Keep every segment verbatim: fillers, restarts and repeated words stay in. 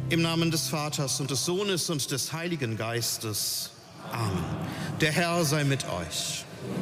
Im Namen des Vaters und des Sohnes und des Heiligen Geistes. Amen. Der Herr sei mit euch.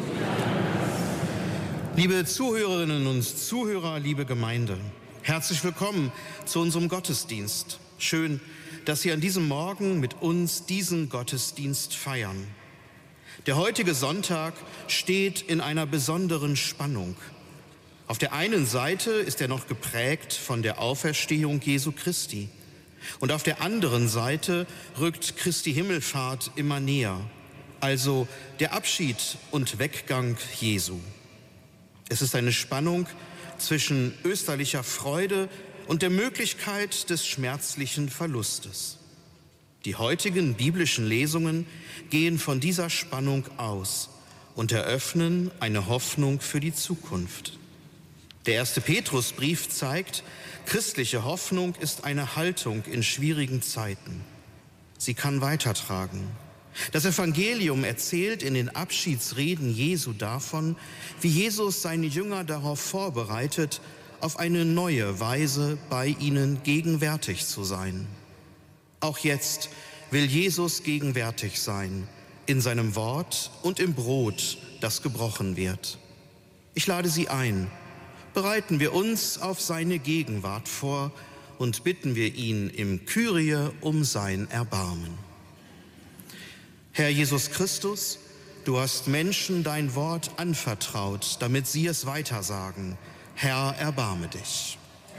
Liebe Zuhörerinnen und Zuhörer, liebe Gemeinde, herzlich willkommen zu unserem Gottesdienst. Schön, dass Sie an diesem Morgen mit uns diesen Gottesdienst feiern. Der heutige Sonntag steht in einer besonderen Spannung. Auf der einen Seite ist er noch geprägt von der Auferstehung Jesu Christi. Und auf der anderen Seite rückt Christi Himmelfahrt immer näher, also der Abschied und Weggang Jesu. Es ist eine Spannung zwischen österlicher Freude und der Möglichkeit des schmerzlichen Verlustes. Die heutigen biblischen Lesungen gehen von dieser Spannung aus und eröffnen eine Hoffnung für die Zukunft. Der erste Petrusbrief zeigt, christliche Hoffnung ist eine Haltung in schwierigen Zeiten. Sie kann weitertragen. Das Evangelium erzählt in den Abschiedsreden Jesu davon, wie Jesus seine Jünger darauf vorbereitet, auf eine neue Weise bei ihnen gegenwärtig zu sein. Auch jetzt will Jesus gegenwärtig sein, in seinem Wort und im Brot, das gebrochen wird. Ich lade Sie ein, bereiten wir uns auf seine Gegenwart vor und bitten wir ihn im Kyrie um sein Erbarmen. Herr Jesus Christus, du hast Menschen dein Wort anvertraut, damit sie es weitersagen. Herr, erbarme dich.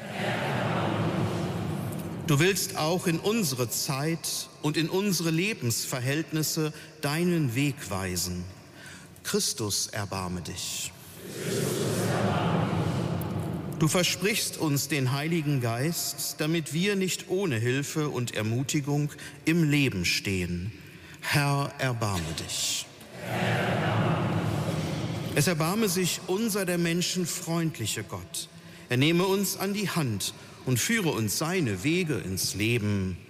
Du willst auch in unsere Zeit und in unsere Lebensverhältnisse deinen Weg weisen. Christus, erbarme dich. Du versprichst uns den Heiligen Geist, damit wir nicht ohne Hilfe und Ermutigung im Leben stehen. Herr, erbarme dich. Es erbarme sich unser der Menschen freundliche Gott. Er nehme uns an die Hand und führe uns seine Wege ins Leben.